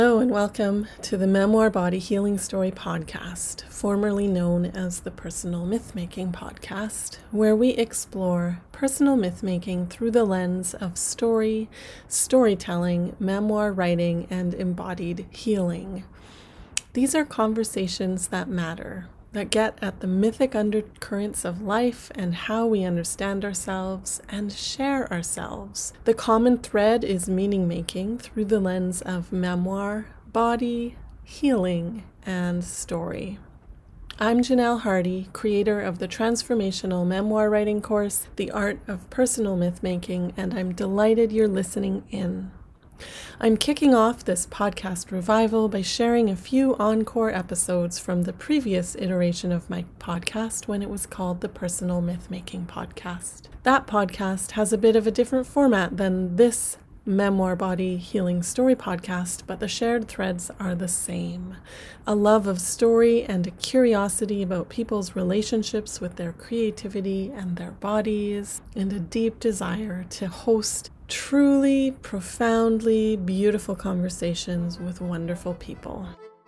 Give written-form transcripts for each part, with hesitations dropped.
Hello and welcome to the Memoir Body Healing Story podcast, formerly known as the Personal Mythmaking podcast, where we explore personal mythmaking through the lens of story, storytelling, memoir writing, and embodied healing. These are conversations that matter, that get at the mythic undercurrents of life and how we understand ourselves and share ourselves. The common thread is meaning making through the lens of memoir, body, healing, and story. I'm Janelle Hardy, creator of the transformational memoir writing course, The Art of Personal Mythmaking, and I'm delighted you're listening in. I'm kicking off this podcast revival by sharing a few encore episodes from the previous iteration of my podcast when it was called the Personal Mythmaking Podcast. That podcast has a bit of a different format than this Memoir Body Healing Story podcast, but the shared threads are the same. A love of story and a curiosity about people's relationships with their creativity and their bodies, and a deep desire to host truly, profoundly beautiful conversations with wonderful people.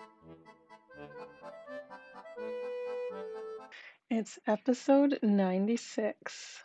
It's episode 96.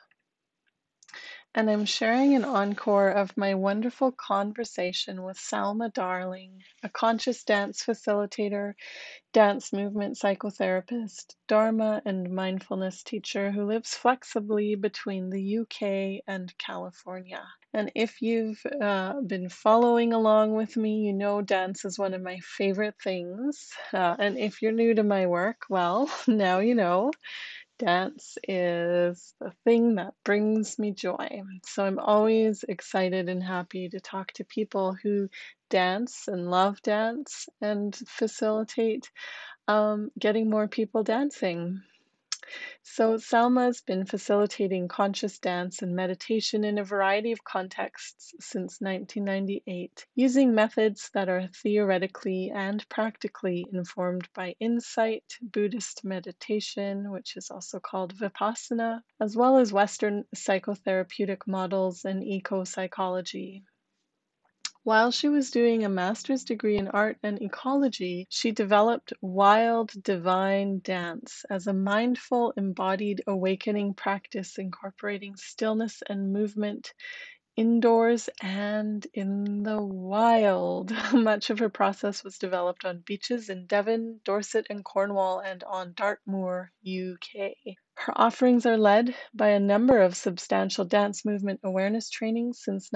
And I'm sharing an encore of my wonderful conversation with Salma Darling, a conscious dance facilitator, dance movement psychotherapist, Dharma and mindfulness teacher who lives flexibly between the UK and California. And if you've been following along with me, you know dance is one of my favorite things. And if you're new to my work, well, now you know. Dance is the thing that brings me joy. So I'm always excited and happy to talk to people who dance and love dance and facilitate getting more people dancing. So Salma's been facilitating conscious dance and meditation in a variety of contexts since 1998, using methods that are theoretically and practically informed by insight, Buddhist meditation, which is also called Vipassana, as well as Western psychotherapeutic models and eco-psychology. While she was doing a master's degree in art and ecology, she developed Wild Divine Dance as a mindful, embodied awakening practice incorporating stillness and movement indoors and in the wild. Much of her process was developed on beaches in Devon, Dorset, and Cornwall, and on Dartmoor, UK. Her offerings are led by a number of substantial dance movement awareness trainings since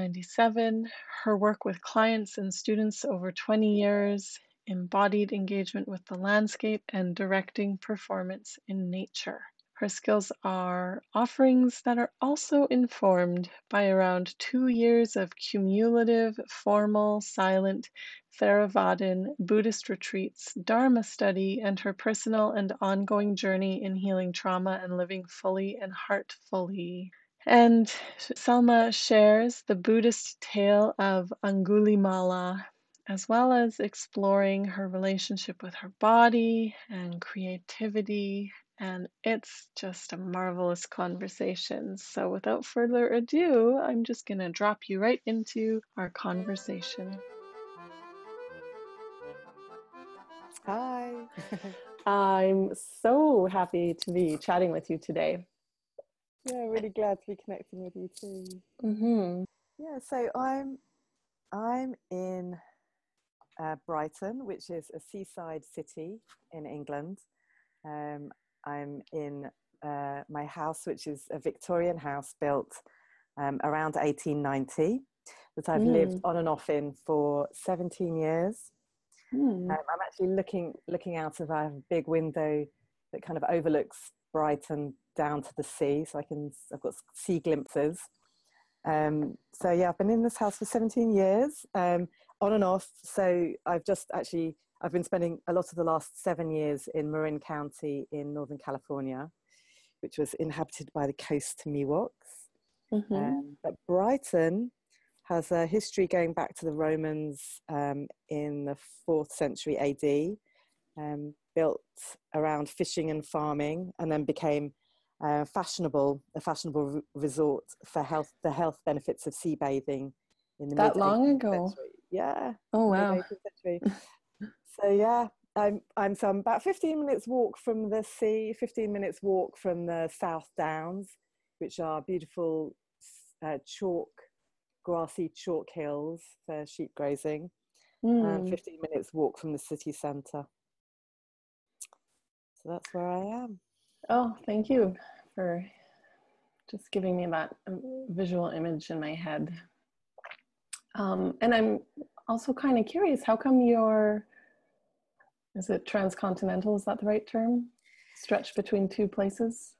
1997, her work with clients and students over 20 years, embodied engagement with the landscape, and directing performance in nature. Her skills are offerings that are also informed by around 2 years of cumulative, formal, silent, Theravadin Buddhist retreats, Dharma study, and her personal and ongoing journey in healing trauma and living fully and heartfully. And Salma shares the Buddhist tale of Angulimala, as well as exploring her relationship with her body and creativity. And it's just a marvelous conversation. So without further ado, I'm just going to drop you right into our conversation. Hi. I'm so happy to be chatting with you today. Yeah, really glad to be connecting with you too. Mm-hmm. Yeah, so I'm in Brighton, which is a seaside city in England. I'm in my house, which is a Victorian house built around 1890 that I've lived on and off in for 17 years. I'm actually looking out of a big window that kind of overlooks Brighton down to the sea, so I've got sea glimpses. So yeah, I've been in this house for 17 years, on and off. So I've been spending a lot of the last 7 years in Marin County in Northern California, which was inhabited by the Coast Miwoks. But Brighton has a history going back to the Romans in the 4th century AD, built around fishing and farming, and then became a fashionable resort for the health benefits of sea bathing in the That long mid-18th ago. century. Yeah, Oh, mid wow. 18th century. So yeah, I'm about 15 minutes walk from the sea, 15 minutes walk from the South Downs, which are beautiful chalk, grassy chalk hills for sheep grazing, and Mm. 15 minutes walk from the city centre. So that's where I am. Oh, thank you for just giving me that visual image in my head. And I'm also kind of curious, how come is it transcontinental? Is that the right term? Stretch between two places?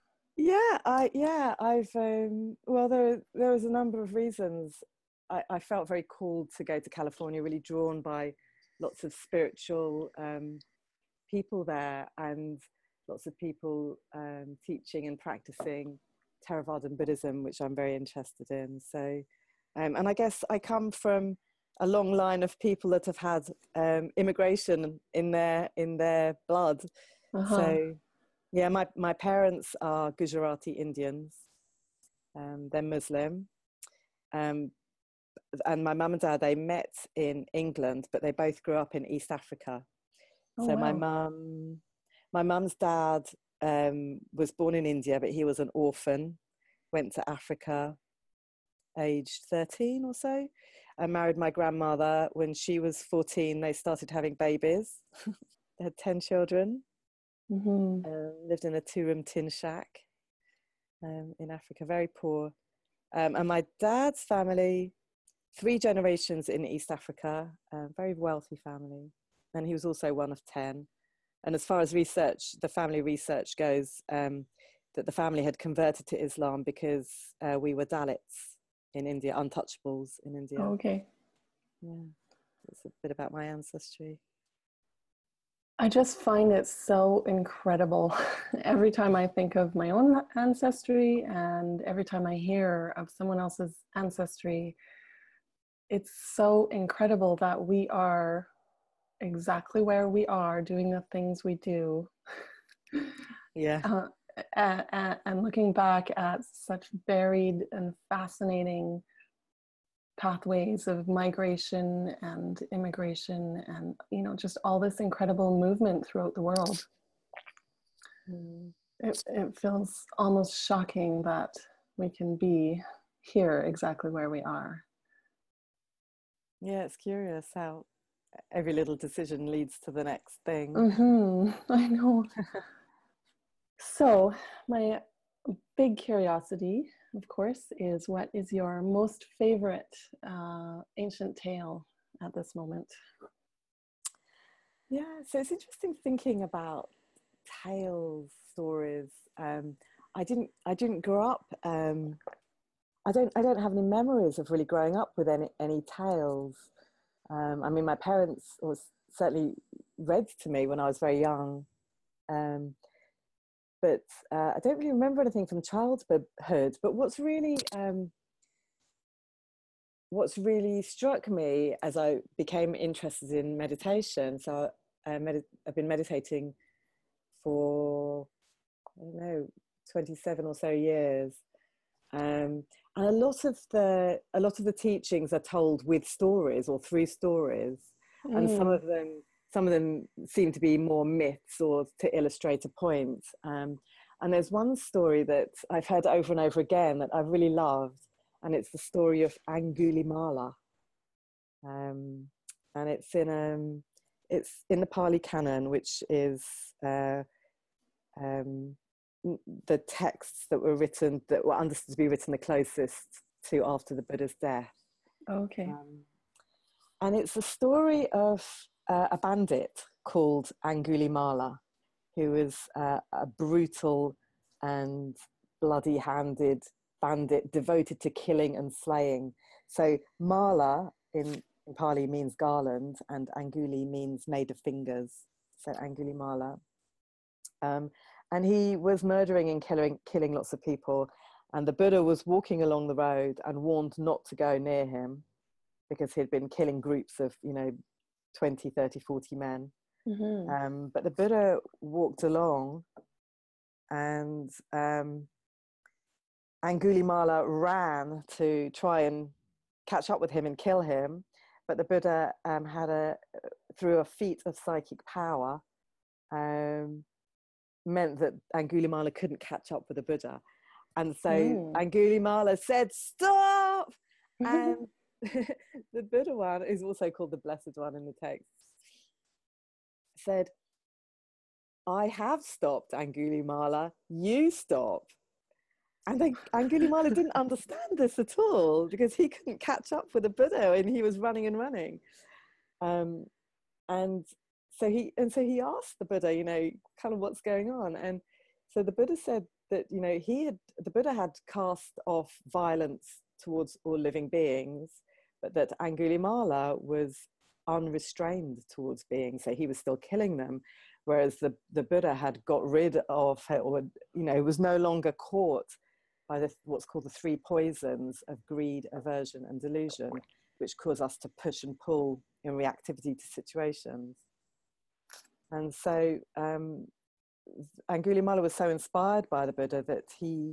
I've well, there was a number of reasons. I felt very called to go to California, really drawn by lots of spiritual people there, and lots of people teaching and practicing Theravadan Buddhism, which I'm very interested in. So, and I guess I come from a long line of people that have had immigration in their blood. Uh-huh. So, yeah, my parents are Gujarati Indians. They're Muslim. Um, and my mum and dad, they met in England, but they both grew up in East Africa. Oh, So wow. my mum's dad was born in India, but he was an orphan, went to Africa aged 13 or so. I married my grandmother when she was 14. They started having babies. They had 10 children, Mm-hmm. lived in a 2-room tin shack in Africa, very poor. And my dad's family, 3 generations in East Africa, very wealthy family. And he was also one of 10. And as far as research, the family research goes, that the family had converted to Islam because we were Dalits in India, untouchables in India. Oh, okay. Yeah, it's a bit about my ancestry. I just find it so incredible every time I think of my own ancestry and every time I hear of someone else's ancestry. It's so incredible that we are exactly where we are doing the things we do. Yeah. uh, and looking back at such varied and fascinating pathways of migration and immigration and just all this incredible movement throughout the world. Mm. It feels almost shocking that we can be here exactly where we are. Yeah, it's curious how every little decision leads to the next thing. I know. So my big curiosity, of course, is what is your most favorite ancient tale at this moment? Yeah, so it's interesting thinking about tales, stories. I didn't grow up. I don't have any memories of really growing up with any tales. I mean, my parents was certainly read to me when I was very young, um, but I don't really remember anything from childhood. But what's really struck me as I became interested in meditation. So I've been meditating for, I don't know, 27 or so years. And a lot of the teachings are told with stories or through stories, and some Mm. of them seem to be more myths or to illustrate a point. And there's one story that I've heard over and over again that I've really loved, and it's the story of Angulimala. And it's in the Pali Canon, which is um, the texts that were understood to be written the closest to after the Buddha's death. Okay. Um, and it's a story of a bandit called Angulimala, who was a brutal and bloody-handed bandit devoted to killing and slaying. So Mala in Pali means garland, and Anguli means made of fingers. So Angulimala. Um, and he was murdering and killing lots of people. And the Buddha was walking along the road and warned not to go near him because he'd been killing groups of, 20, 30, 40 men. Mm-hmm. But the Buddha walked along, and Angulimala ran to try and catch up with him and kill him. but the Buddha had through a feat of psychic power, meant that Angulimala couldn't catch up with the Buddha. And so Angulimala said, "Stop!" And the Buddha one is also called the Blessed One in the text, said, "I have stopped, Angulimala, you stop." And then Angulimala didn't understand this at all, because he couldn't catch up with the Buddha and he was running and running. And so he asked the Buddha, kind of what's going on. And so the Buddha said that, the Buddha had cast off violence towards all living beings, but that Angulimala was unrestrained towards beings, so he was still killing them, whereas the Buddha had got rid of, or was no longer caught by what's called the three poisons of greed, aversion, and delusion, which cause us to push and pull in reactivity to situations. And so Angulimala was so inspired by the Buddha that he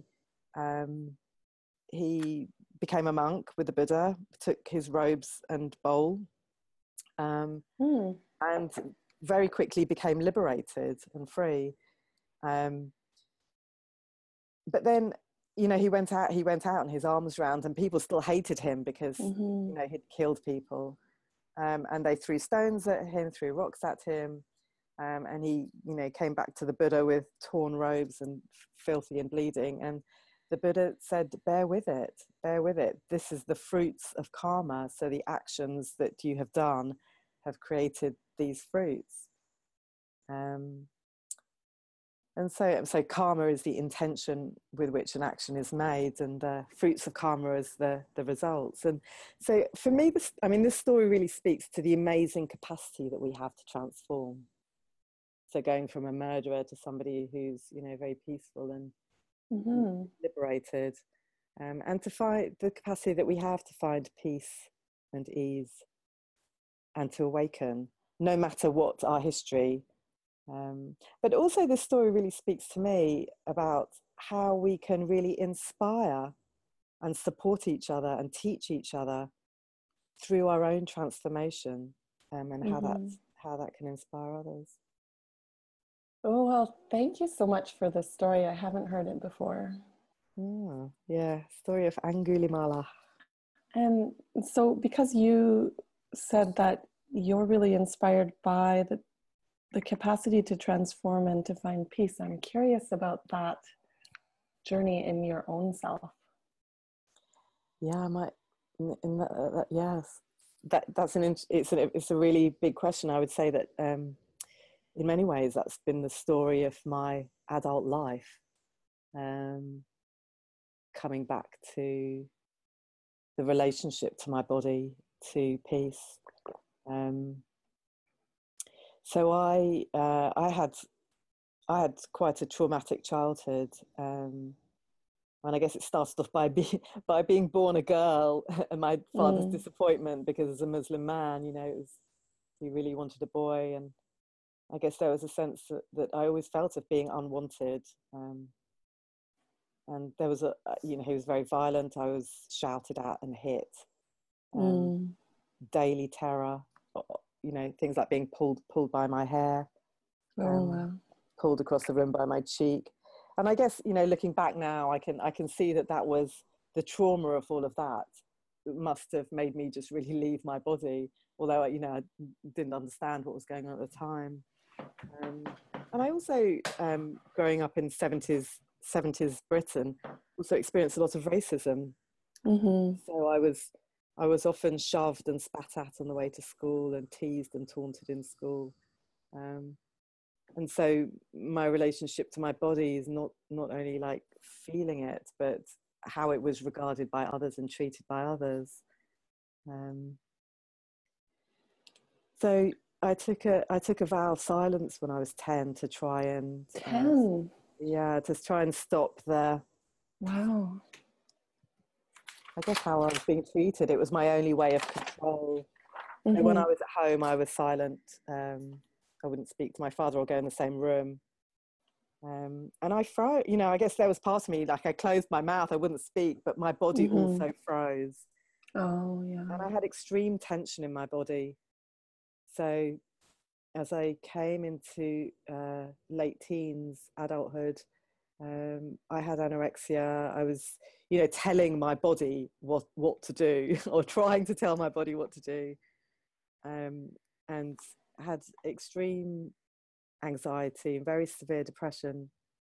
became a monk with the Buddha, took his robes and bowl, and very quickly became liberated and free. But then, he went out and his arms round, and people still hated him because he'd killed people, and they threw stones at him, threw rocks at him, and he came back to the Buddha with torn robes and filthy and bleeding. And the Buddha said, bear with it, this is the fruits of karma. So the actions that you have done have created these fruits. And so karma is the intention with which an action is made, and the fruits of karma is the results. And so for me, this story really speaks to the amazing capacity that we have to transform. So going from a murderer to somebody who's, very peaceful and liberated, and to find the capacity that we have to find peace and ease and to awaken, no matter what our history. But also this story really speaks to me about how we can really inspire and support each other and teach each other through our own transformation, and how that can inspire others. Oh, well, thank you so much for this story. I haven't heard it before. Yeah, story of Angulimala. And so because you said that you're really inspired by the capacity to transform and to find peace, I'm curious about that journey in your own self. Yeah, I might. Yes, it's a really big question. I would say that in many ways that's been the story of my adult life, coming back to the relationship to my body, to peace. So I had quite a traumatic childhood, and I guess it started off by being born a girl, and my father's disappointment, because as a Muslim man, he really wanted a boy, and I guess there was a sense that I always felt of being unwanted, and there was he was very violent. I was shouted at and hit, daily terror. Things like being pulled by my hair, pulled across the room by my cheek. And I guess, looking back now, I can see that was the trauma of all of that. It must have made me just really leave my body, although, I didn't understand what was going on at the time. And I also, growing up in 70s Britain, also experienced a lot of racism. So I was often shoved and spat at on the way to school, and teased and taunted in school. And so my relationship to my body is not only like feeling it, but how it was regarded by others and treated by others. So I took a vow of silence when I was 10 to try and 10. To try and stop the Wow. I guess how I was being treated. It was my only way of control. So when I was at home, I was silent. I wouldn't speak to my father or go in the same room. And I froze. I guess there was part of me, like I closed my mouth, I wouldn't speak, but my body also froze. Oh, yeah. And I had extreme tension in my body. So as I came into late teens, adulthood, I had anorexia. I was, telling my body what to do, or trying to tell my body what to do, and had extreme anxiety and very severe depression.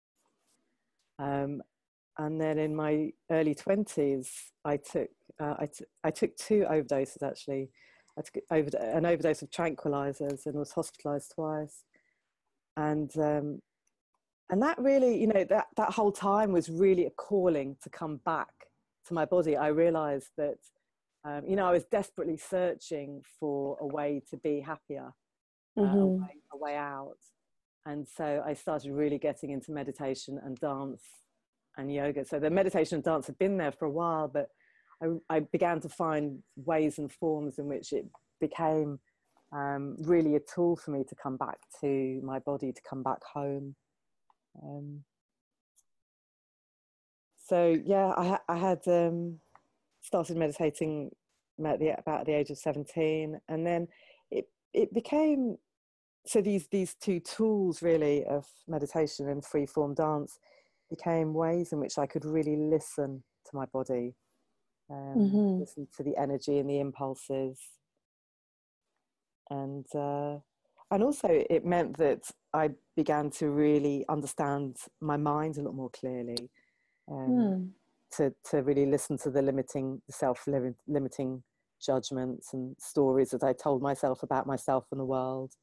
And then in my early 20s, I took 2 overdoses actually. I took an overdose of tranquilizers and was hospitalized twice. And that really, that whole time was really a calling to come back to my body. I realized that, I was desperately searching for a way to be happier, a way out. And so I started really getting into meditation and dance and yoga. So the meditation and dance had been there for a while, but I began to find ways and forms in which it became really a tool for me to come back to my body, to come back home. So yeah, I had started meditating about the age of 17, and then it became, so these 2 tools really of meditation and free form dance became ways in which I could really listen to my body, listen to the energy and the impulses, and also it meant that I began to really understand my mind a lot more clearly, to really listen to the self-limiting judgments and stories that I told myself about myself and the world.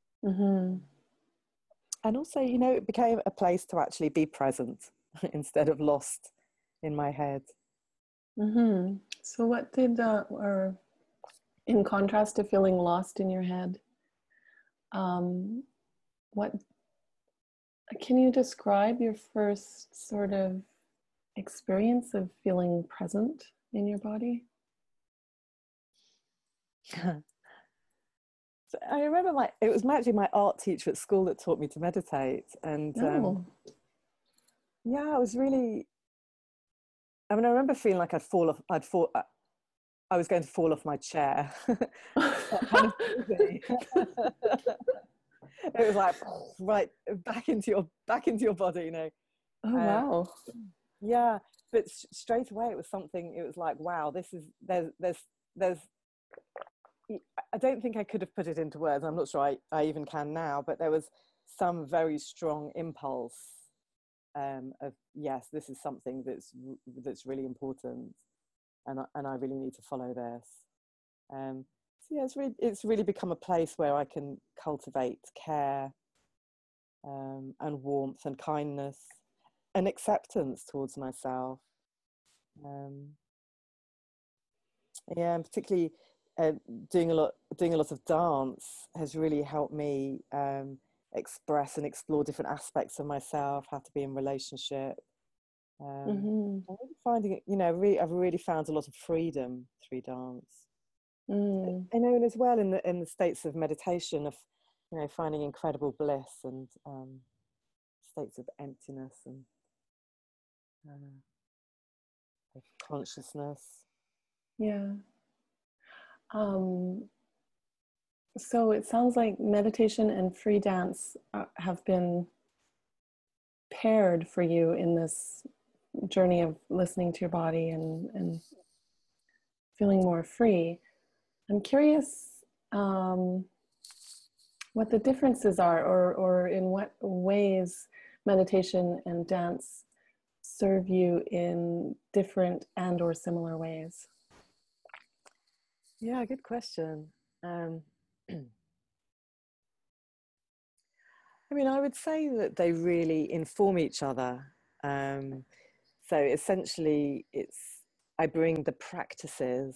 And also, it became a place to actually be present instead of lost in my head. So what did, or in contrast to feeling lost in your head, what can you describe your first sort of experience of feeling present in your body? So I remember it was actually my art teacher at school that taught me to meditate, and yeah, it was really. I mean, I remember feeling like I was going to fall off my chair. Kind of easy. It was like right back into your body, Oh wow. Yeah, but straight away it was something. It was like, wow, there's. I don't think I could have put it into words. I'm not sure I even can now, but there was some very strong impulse of, yes, this is something that's really important, and I really need to follow this. So yeah, it's really become a place where I can cultivate care, and warmth and kindness and acceptance towards myself. Yeah, and particularly doing a lot of dance has really helped me express and explore different aspects of myself, how to be in relationship. I'm really finding it, I've really found a lot of freedom through dance. And as well in the states of meditation, of finding incredible bliss and states of emptiness and of consciousness. Yeah. So it sounds like meditation and free dance have been paired for you in this journey of listening to your body and feeling more free. I'm curious what the differences are, or in what ways meditation and dance serve you in different and or similar ways. Yeah, good question. I mean, I would say that they really inform each other. So essentially, I bring the practices,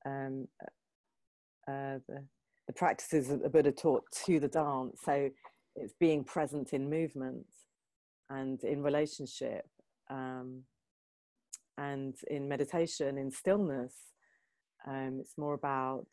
the practices that the Buddha taught to the dance. So it's being present in movement and in relationship, and in meditation, in stillness. It's more about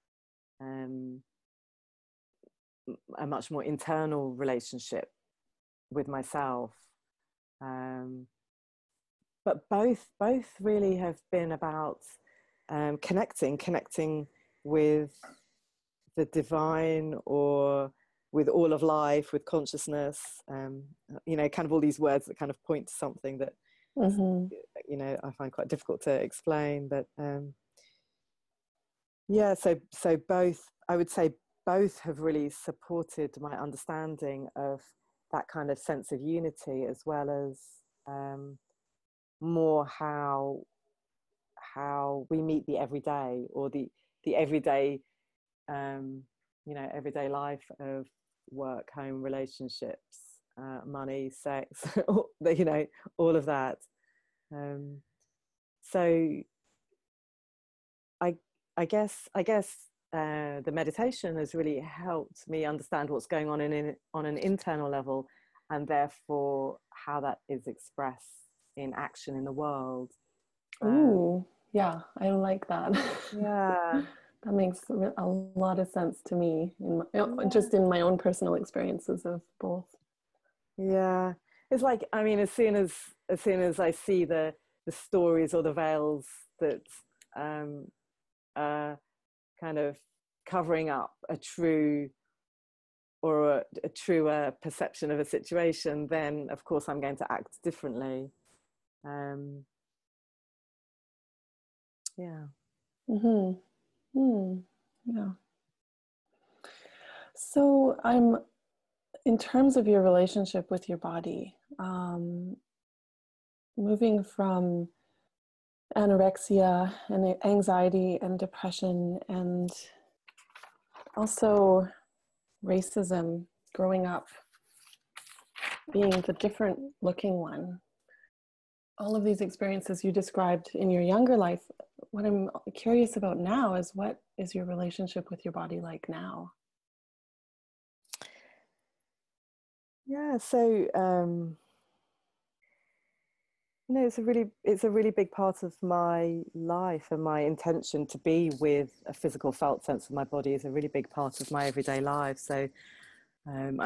a much more internal relationship with myself. But both really have been about connecting with the divine, or with all of life, with consciousness, you know, kind of all these words that kind of point to something that, you know, I find quite difficult to explain. But yeah, so both, I would say both have really supported my understanding of that kind of sense of unity, as well as more how we meet the everyday, or the everyday, you know, everyday life of work, home, relationships, money, sex, you know, all of that. So I guess the meditation has really helped me understand what's going on on an internal level, and therefore how that is expressed in action in the world. Ooh, yeah, I like that. Yeah. That makes a lot of sense to me, just in my own personal experiences of both. Yeah, it's like, I mean, as soon as I see the stories or the veils that kind of covering up a true, or a truer perception of a situation, then of course I'm going to act differently. Yeah. Yeah. So in terms of your relationship with your body, moving from anorexia and anxiety and depression, and also racism, growing up being the different looking one, all of these experiences you described in your younger life, what I'm curious about now is, what is your relationship with your body like now? Yeah, so you know, it's a really big part of my life, and my intention to be with a physical felt sense of my body is a really big part of my everyday life. So I'm